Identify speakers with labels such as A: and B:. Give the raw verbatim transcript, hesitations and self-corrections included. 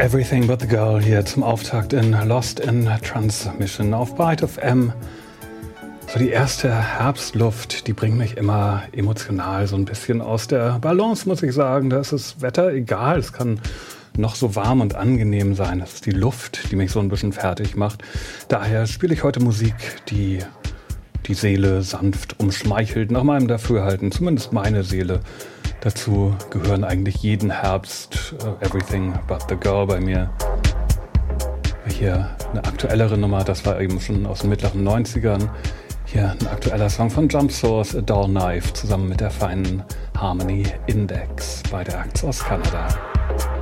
A: Everything But The Girl hier zum Auftakt in Lost in Transmission auf Byte F M. So die erste Herbstluft, die bringt mich immer emotional so ein bisschen aus der Balance, muss ich sagen. Da ist das Wetter egal, es kann noch so warm und angenehm sein. Das ist die Luft, die mich so ein bisschen fertig macht. Daher spiele ich heute Musik, die die Seele sanft umschmeichelt, nach meinem Dafürhalten, zumindest meine Seele. Dazu gehören eigentlich jeden Herbst uh, Everything But The Girl bei mir. Hier eine aktuellere Nummer, das war eben schon aus den mittleren neunzigern. Hier ein aktueller Song von Jump Source, A Dull Knife, zusammen mit der feinen Harmony Index bei der Acts aus Kanada.